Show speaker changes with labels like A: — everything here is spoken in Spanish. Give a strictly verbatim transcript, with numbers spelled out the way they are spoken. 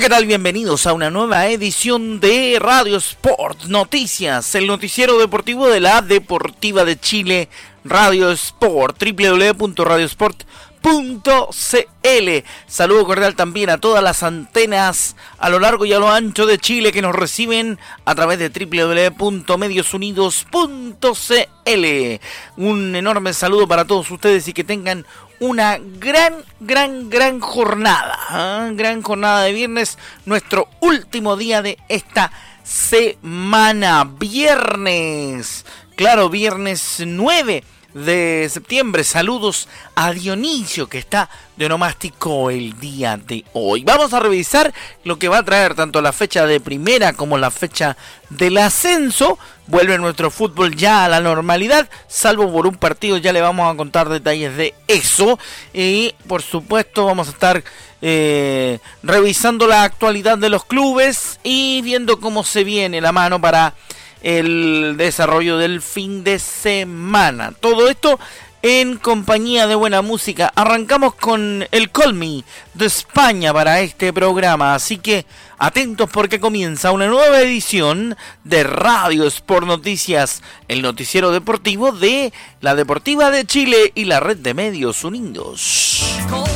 A: ¿qué tal? Bienvenidos a una nueva edición de Radio Sport Noticias, el noticiero deportivo de la Deportiva de Chile, Radio Sport, doble u doble u doble u punto radio sport punto c l. Saludo cordial también a todas las antenas a lo largo y a lo ancho de Chile que nos reciben a través de doble u doble u doble u punto medios unidos punto c l. Un enorme saludo para todos ustedes y que tengan una gran, gran, gran jornada, ¿eh? Gran jornada de viernes, nuestro último día de esta semana. Viernes, claro, viernes nueve de septiembre. Saludos a Dionisio, que está de onomástico el día de hoy. Vamos a revisar lo que va a traer tanto la fecha de primera como la fecha del ascenso. Vuelve nuestro fútbol ya a la normalidad, salvo por un partido, ya le vamos a contar detalles de eso. Y por supuesto vamos a estar eh, revisando la actualidad de los clubes y viendo cómo se viene la mano para el desarrollo del fin de semana. Todo esto en compañía de buena música. Arrancamos con el Call Me de España para este programa, así que atentos porque comienza una nueva edición de Radio Sport Noticias, el noticiero deportivo de la Deportiva de Chile y la Red de Medios Unidos.